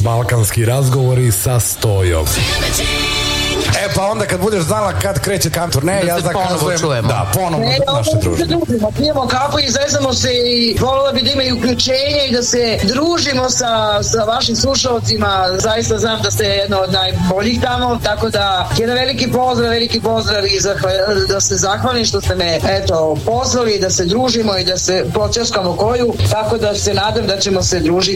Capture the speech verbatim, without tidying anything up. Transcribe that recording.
Balkanski razgovori sa Stojom. E pa onda kad budeš znala kad kreće kam turneja, ja zakazujem da ponovo naše druženje. Pijemo kafu i zezamo se i volila bi da ima i uključenje i da se družimo sa, sa vašim slušalcima. Zaista znam da ste jedno od najboljih tamo, tako da jedan veliki pozdrav, veliki pozdrav i zahval, da se zahvalim što ste me eto pozvali da se družimo i da se počeskamo koju, tako da se nadam da ćemo se družiti